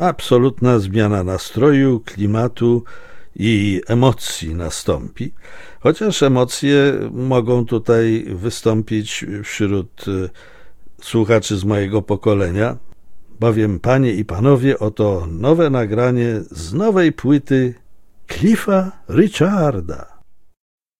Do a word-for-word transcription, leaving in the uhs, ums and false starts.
absolutna zmiana nastroju, klimatu i emocji nastąpi, chociaż emocje mogą tutaj wystąpić wśród słuchaczy z mojego pokolenia, bowiem, panie i panowie, oto nowe nagranie z nowej płyty Cliffa Richarda.